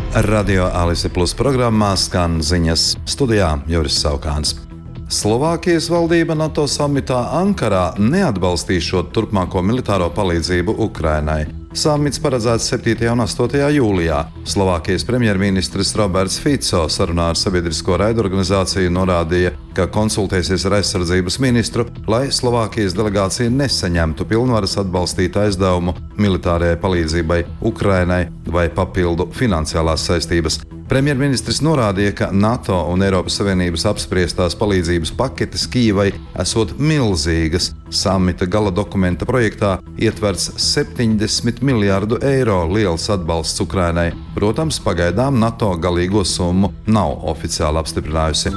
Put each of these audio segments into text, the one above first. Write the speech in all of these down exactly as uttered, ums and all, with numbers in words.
Radio Alise Plus programmā skan ziņas, studijā Juris Saukāns. Slovākijas valdība NATO samitā Ankarā neatbalstīšot turpmāko militāro palīdzību Ukrainai. Samits paredzēts septītajā un astotajā jūlijā. Slovākijas premjerministrs Roberts Fico sarunā ar sabiedrisko raidorganizāciju norādīja, ka konsultēsies ar aizsardzības ministru, lai Slovākijas delegācija nesaņemtu pilnvaras atbalstīt aizdevumu militārajai palīdzībai Ukrainai vai papildu finansiālās saistības. Premjerministrs norādīja, ka NATO un Eiropas Savienības apspriestās palīdzības paketes Kijevai esot milzīgas. Samita gala dokumenta projektā ietverts septiņdesmit miljārdu eiro liels atbalsts Ukrainai. Protams, pagaidām NATO galīgo summu nav oficiāli apstiprinājusi.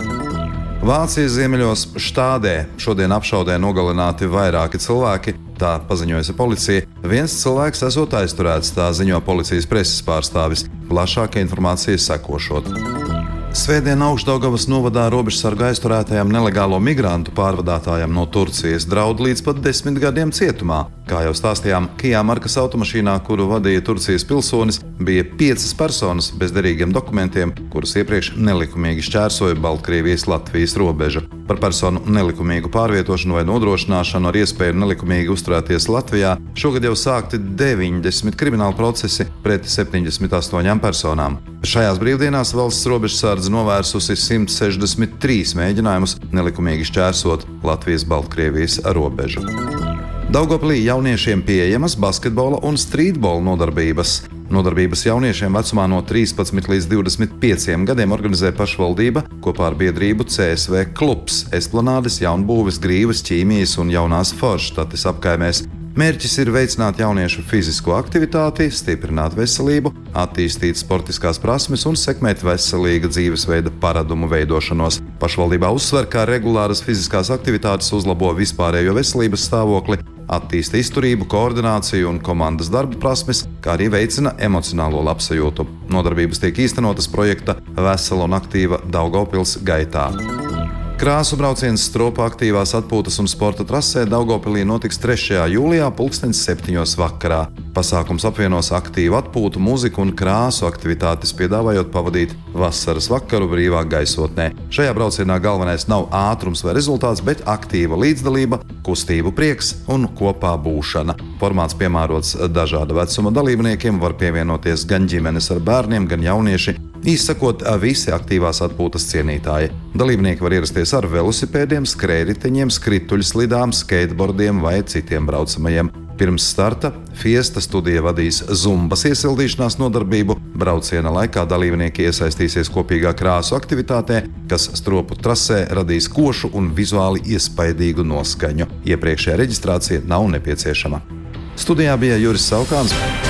Vācijas ziemeļos Štādē šodien apšaudē nogalināti vairāki cilvēki, tā paziņojusi policija. Viens cilvēks esot aizturēts, tā ziņo policijas preses pārstāvis. Plašāka informācija sekošot. Svētdien Augšdaugavas novadā robežsargu aizturētajam nelegālo migrantu pārvadātājam no Turcijas draud līdz pat desmit gadiem cietumā. Kā jau stāstījām, Kia markas automašīnā, kuru vadīja Turcijas pilsonis, bija piecas personas bez derīgiem dokumentiem, kuras iepriekš nelikumīgi šķērsoja Baltkrievijas-Latvijas robežu. Par personu nelikumīgu pārvietošanu vai nodrošināšanu ar iespēju nelikumīgi uzturēties Latvijā šogad jau sākti deviņdesmit krimināli procesi pret septiņdesmit astoņām personām. Šajās brīvdienās valsts robežsardze novērsusi simt sešdesmit trīs mēģinājumus nelikumīgi šķērsot Latvijas-Baltkrievijas robežu. Daugavpilī jauniešiem pieejamas basketbola un strītbola nodarbības. Nodarbības jauniešiem vecumā no trīspadsmit līdz divdesmit pieciem gadiem organizē pašvaldība kopā ar biedrību C S V klubs, Esplanādes, Jaunbūves, Grīvas, Ķīmijas un Jaunās Forštates apkaimēs. Mērķis ir veicināt jauniešu fizisko aktivitāti, stiprināt veselību, attīstīt sportiskās prasmes un sekmēt veselīga dzīvesveida paradumu veidošanos. Pašvaldībā uzsver, ka regulāras fiziskās aktivitātes uzlabo vispārējo veselības stāvokli, attīsta izturību, koordināciju un komandas darba prasmes, kā arī veicina emocionālo labsajūtu. Nodarbības tiek īstenotas projekta Vesela un aktīva Daugavpils gaitā. Krāsu brauciens stropa aktīvās atpūtas un sporta trasē Daugavpilī notiks trešajā jūlijā pulkstens septiņos vakarā. Pasākums apvienos aktīvu atpūtu, muziku un krāsu aktivitātes, piedāvājot pavadīt vasaras vakaru brīvā gaisotnē. Šajā braucienā galvenais nav ātrums vai rezultāts, bet aktīva līdzdalība, kustību prieks un kopā būšana. Formāts piemērots dažāda vecuma dalībniekiem, var pievienoties gan ģimenes ar bērniem, gan jaunieši. Īsakot, visi aktīvās atpūtas cienītāji. Dalībnieki var ierasties ar velosipēdiem, skrējriteņiem, skrituļslidām, skateboardiem vai citiem braucamajiem. Pirms starta Fiesta studija vadīs zumbas iesildīšanās nodarbību. Brauciena laikā dalībnieki iesaistīsies kopīgā krāsu aktivitātē, kas stropu trasē radīs košu un vizuāli iespaidīgu noskaņu. Iepriekšējā reģistrācija nav nepieciešama. Studijā bija Juris Saukāns.